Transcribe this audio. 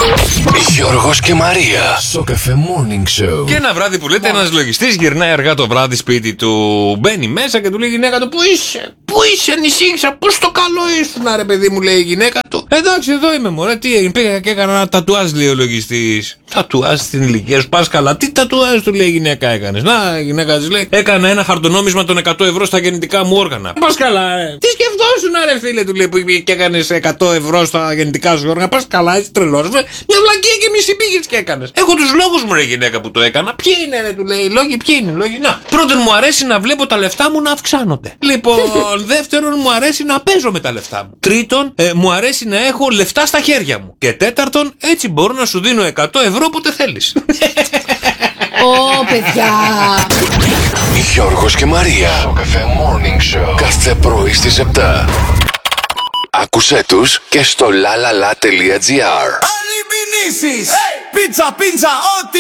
Γιώργος και Μαρία. Σοκαφέ Morning Show. Και ένα βράδυ που λέτε, ένας λογιστής γυρνάει αργά το βράδυ σπίτι του. Μπαίνει μέσα και του λέει η γυναίκα του: Πού είσαι, πού είσαι, ανησύχησα, πού στο καλό ήσουν, ρε παιδί μου, λέει η γυναίκα του. Εντάξει, εδώ είμαι, μωρέ, τι έγινε, πήγα και έκανα ένα τατουάζ, λέει ο λογιστής. Τατουάζ στην ηλικία σου, πας καλά. Τι τατουάζ, του λέει η γυναίκα, έκανες? Να, η γυναίκα της λέει: Έκανα ένα χαρτονόμισμα των 100 ευρώ στα γεννητικά μου όργανα. Πας καλά, Τι σκεφτόσουν, ρε φίλε, του λέει, που και έκανες 100 ευρώ στα γεννητικά σου όργανα? Πας καλά, είσαι τρελός, μια βλακία και μισή πήγες και έκανες. Έχω τους λόγους μου, ρε γυναίκα, που το έκανα. Ποιοι είναι, ρε, του λέει, οι λόγοι, ποιοι είναι οι λόγοι? Να, πρώτον, μου αρέσει να βλέπω τα λεφτά μου να αυξάνονται. Λοιπόν, δεύτερον, μου αρέσει να παίζω με τα λεφτά μου. Τρίτον, μου αρέσει να έχω λεφτά στα χέρια μου. Και τέταρτον, έτσι μπορώ να σου δίνω 100 ευρώ όποτε θέλεις. Ω, παιδιά! Γιώργος και Μαρία. Σοκαφέ Morning Show. Κάθε πρωί στις 7. Άκουσέ τους και στο lalala.gr. Άλλοι μηνύσεις, πίτσα, ό,τι